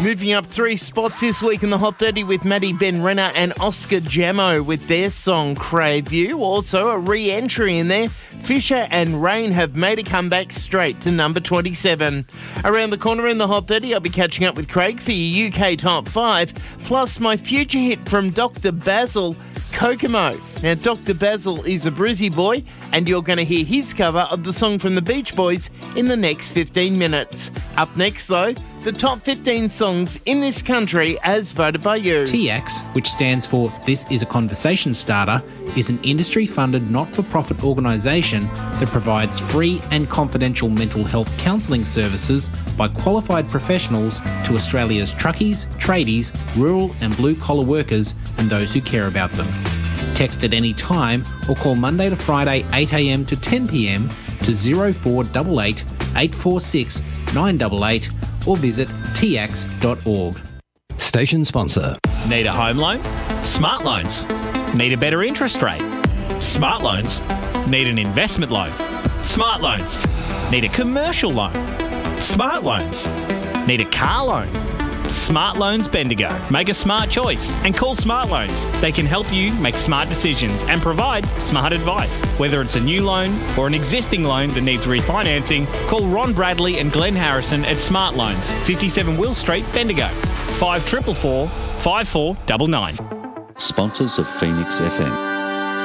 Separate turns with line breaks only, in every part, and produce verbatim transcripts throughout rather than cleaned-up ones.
Moving up three spots this week in the Hot thirty with Maddie, Ben Renner and Oscar Jamo with their song Crave You. Also a re-entry in there. Fisher and Rain have made a comeback straight to number twenty-seven. Around the corner in the Hot thirty, I'll be catching up with Craig for your U K Top five, plus my future hit from Doctor Basil, Kokomo. Now, Doctor Basil is a Brizzy boy, and you're going to hear his cover of the song from the Beach Boys in the next fifteen minutes. Up next, though, the top fifteen songs in this country as voted by you.
T X, which stands for This Is a Conversation Starter, is an industry-funded not-for-profit organisation that provides free and confidential mental health counselling services by qualified professionals to Australia's truckies, tradies, rural and blue-collar workers and those who care about them. Text at any time or call Monday to Friday eight a m to ten p m to zero four eight eight, eight four six, nine eight eight or visit t x dot org.
Station sponsor.
Need a home loan? Smart Loans. Need a better interest rate? Smart Loans. Need an investment loan? Smart Loans. Need a commercial loan? Smart Loans. Need a car loan? Smart Loans Bendigo. Make a smart choice and call Smart Loans. They can help you make smart decisions and provide smart advice. Whether it's a new loan or an existing loan that needs refinancing, call Ron Bradley and Glenn Harrison at Smart Loans, fifty-seven Will Street, Bendigo. five four four four, five four nine nine.
Sponsors of Phoenix F M.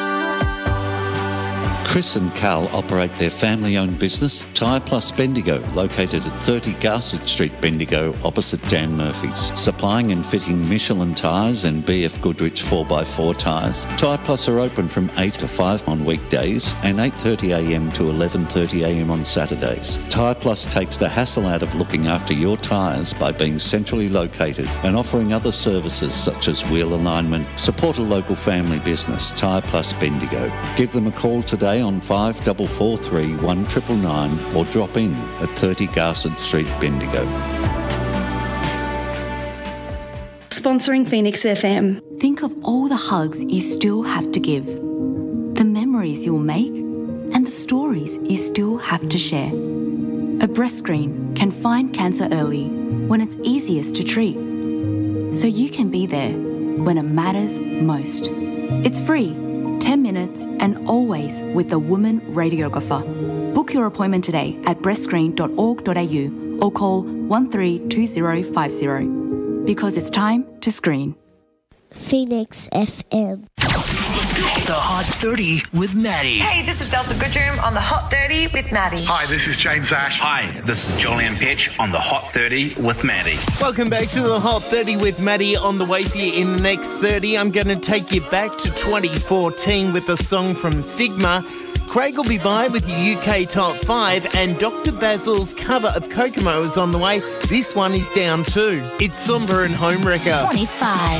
Chris and Carl operate their family-owned business, Tyre Plus Bendigo, located at thirty Garsett Street, Bendigo, opposite Dan Murphy's. Supplying and fitting Michelin tyres and B F Goodrich four by four tyres. Tyre Plus are open from eight to five on weekdays and eight thirty a m to eleven thirty a m on Saturdays. Tyre Plus takes the hassle out of looking after your tyres by being centrally located and offering other services such as wheel alignment. Support a local family business, Tyre Plus Bendigo. Give them a call today on five four four three, one nine nine nine or drop in at thirty Garsett Street, Bendigo.
Sponsoring Phoenix F M.
Think of all the hugs you still have to give, the memories you'll make, and the stories you still have to share. A breast screen can find cancer early when it's easiest to treat, so you can be there when it matters most. It's free, ten minutes, and always with a woman radiographer. Book your appointment today at breast screen dot org dot a u or call one three two zero five zero because it's time to screen.
Phoenix F M.
The Hot thirty with Maddie.
Hey, this is Delta Goodroom on the Hot thirty with Maddie.
Hi, this is James Ash.
Hi, this is Julian Pitch on the Hot thirty with Maddie.
Welcome back to the Hot thirty with Maddie. On the way for you in the next thirty, I'm going to take you back to twenty fourteen with a song from Sigma. Craig will be by with the U K Top five, and Doctor Basil's cover of Kokomo is on the way. This one is down too. It's Somber and Homewrecker.
twenty-five.